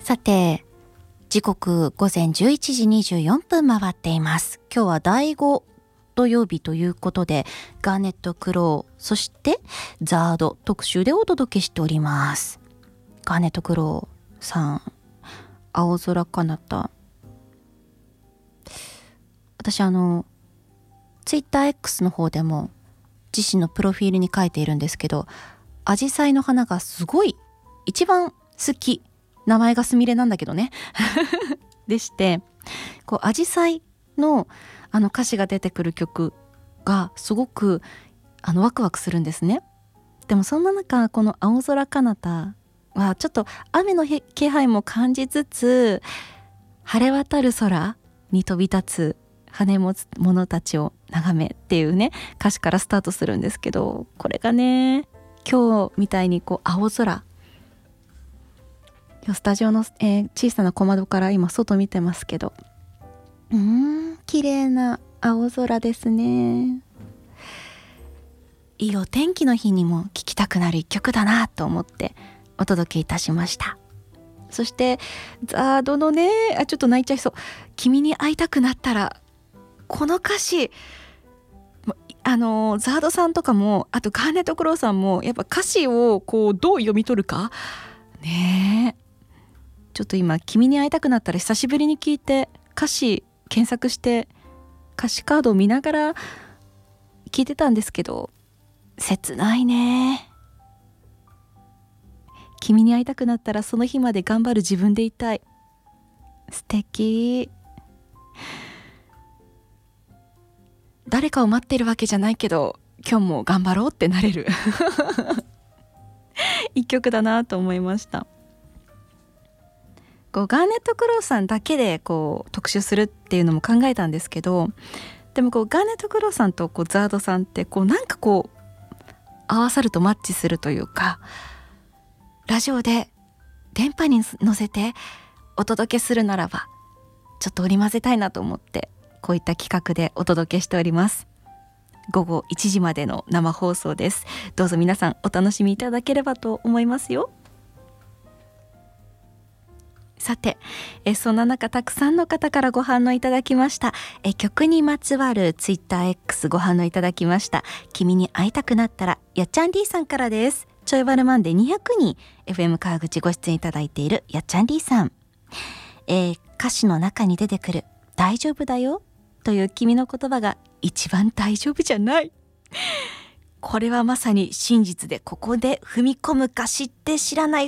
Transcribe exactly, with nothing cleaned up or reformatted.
さて、時刻午前じゅういちじにじゅうよんぷん回っています。今日はだいご土曜日ということで、ガーネット・クロー、そしてザード特集でお届けしております。ガーネット・クローさん、青空かなた。私あのツイッター X の方でも自身のプロフィールに書いているんですけど、アジサイの花がすごい一番好き、名前がスミレなんだけどねでして、こうアジサイのあの歌詞が出てくる曲がすごくあのワクワクするんですね。でもそんな中、この青空かなたはちょっと雨の気配も感じつつ、晴れ渡る空に飛び立つ羽持つ者たちを眺めっていうね、歌詞からスタートするんですけど、これがね、今日みたいにこう青空、スタジオの、えー、小さな小窓から今外見てますけど、うーん、綺麗な青空ですね。いいお天気の日にも聴きたくなる一曲だなと思ってお届けいたしました。そしてザードのね、あ、ちょっと泣いちゃいそう、君に会いたくなったら、この歌詞、あのザードさんとかも、あとガーネット・クローさんもやっぱ歌詞をこうどう読み取るかねえ。ちょっと今君に会いたくなったら久しぶりに聞いて、歌詞検索して歌詞カードを見ながら聞いてたんですけど、切ないね。君に会いたくなったらその日まで頑張る自分でいたい。素敵。誰かを待ってるわけじゃないけど、今日も頑張ろうってなれる一曲だなと思いました。こうガーネット・クローさんだけでこう特集するっていうのも考えたんですけど、でもこうガーネット・クローさんとこうザードさんってこうなんかこう合わさるとマッチするというか、ラジオで電波に乗せてお届けするならばちょっと織り交ぜたいなと思って、こういった企画でお届けしております。ごごいちじまでの生放送です。どうぞ皆さんお楽しみいただければと思いますよ。さて、えそんな中たくさんの方からご反応いただきました。え曲にまつわるツイッター X ご反応いただきました。君に会いたくなったら、やっちゃん D さんからです。ちょいバルマンでにひゃくに エフエム 川口ご出演いただいているやっちゃん D さん、えー、歌詞の中に出てくる大丈夫だよという君の言葉が一番大丈夫じゃない。これはまさに真実で、ここで踏み込むか知って知らない